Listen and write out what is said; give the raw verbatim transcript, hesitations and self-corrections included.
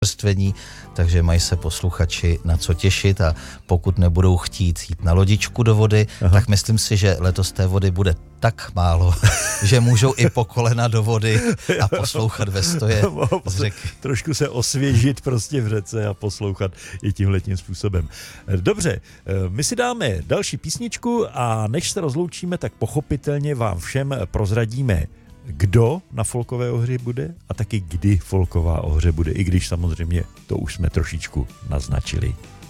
vrstvení, takže mají se posluchači na co těšit a pokud nebudou chtít jít na lodičku do vody, Aha. tak myslím si, že letos té vody bude tak málo, že můžou i po kolena do vody a poslouchat ve stoje z řeky. Trošku se osvěžit prostě v řece a poslouchat i tímhletím způsobem. Dobře, my si dáme další písničku a než se rozloučíme, tak pochopitelně vám všem prozradíme, kdo na folkové ohři bude a taky kdy folková ohře bude, i když samozřejmě to už jsme trošičku naznačili.